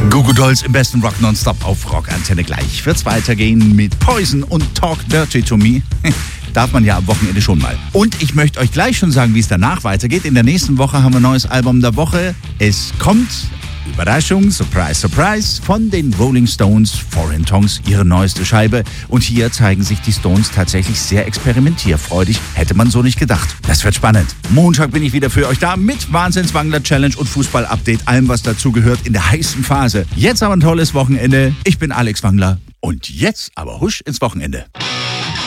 Goo Goo Dolls im besten Rock nonstop auf Rockantenne. Gleich wird's weitergehen mit Poison und Talk Dirty to Me. Darf man ja am Wochenende schon mal. Und ich möchte euch gleich schon sagen, wie es danach weitergeht. In der nächsten Woche haben wir ein neues Album der Woche. Es kommt, Überraschung, Surprise, Surprise, von den Rolling Stones, Foreign Tongues, ihre neueste Scheibe. Und hier zeigen sich die Stones tatsächlich sehr experimentierfreudig. Hätte man so nicht gedacht. Das wird spannend. Montag bin ich wieder für euch da mit Wahnsinns-Wangler-Challenge und Fußball-Update. Allem, was dazu gehört in der heißen Phase. Jetzt aber ein tolles Wochenende. Ich bin Alex Wangler. Und jetzt aber husch ins Wochenende.